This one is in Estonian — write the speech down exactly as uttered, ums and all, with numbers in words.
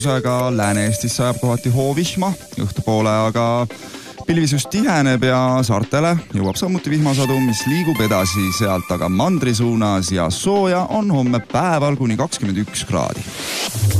Aga Lääne-Eestis sajab kohati hoovihma, õhtupoole aga pilvisus tiheneb ja saartele jõuab samuti vihmasadu, mis liigub edasi sealt aga mandri suunas ja sooja on homme päeval kuni kakskümmend üks kraadi.